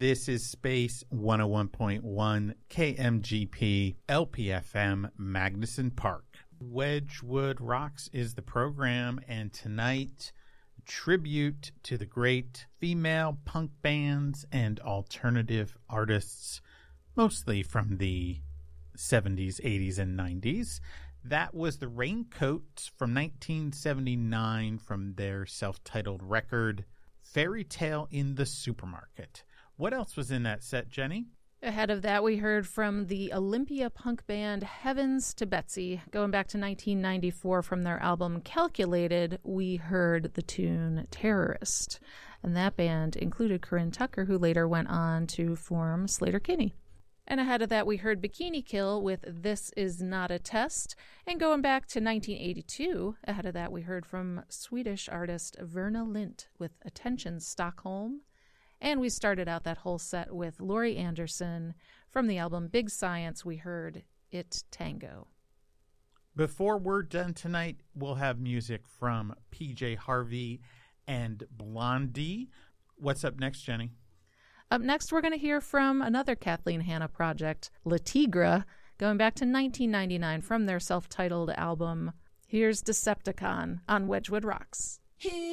This is Space 101.1 KMGP LPFM Magnuson Park. Wedgwood Rocks is the program, and tonight, tribute to the great female punk bands and alternative artists, mostly from the 70s, 80s, and 90s. That was the Raincoats from 1979 from their self-titled record, Fairy Tale in the Supermarket. What else was in that set, Jenny? Ahead of that, we heard from the Olympia punk band Heavens to Betsy. Going back to 1994 from their album Calculated, we heard the tune Terrorist. And that band included Corinne Tucker, who later went on to form Sleater-Kinney. And ahead of that, we heard Bikini Kill with This Is Not a Test. And going back to 1982, ahead of that, we heard from Swedish artist Verna Lint with Attention Stockholm. And we started out that whole set with Laurie Anderson. From the album Big Science, we heard It Tango. Before we're done tonight, we'll have music from PJ Harvey and Blondie. What's up next, Jenny? Up next, we're going to hear from another Kathleen Hanna project, La Tigra, going back to 1999 from their self-titled album. Here's Decepticon on Wedgwood Rocks.